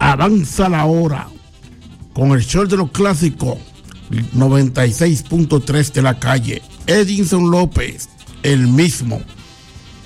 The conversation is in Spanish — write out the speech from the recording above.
Avanza la hora con el show de los clásicos 96.3 de la calle. Edinson López, el mismo.